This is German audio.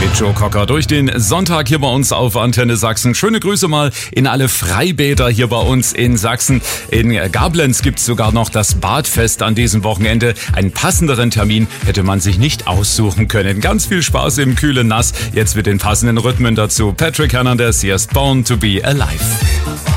Mit Joe Cocker durch den Sonntag hier bei uns auf Antenne Sachsen. Schöne Grüße mal in alle Freibäder hier bei uns in Sachsen. In Gablenz gibt's sogar noch das Badfest an diesem Wochenende. Einen passenderen Termin hätte man sich nicht aussuchen können. Ganz viel Spaß im kühlen Nass. Jetzt mit den passenden Rhythmen dazu. Patrick Hernandez, hier ist Born to be Alive.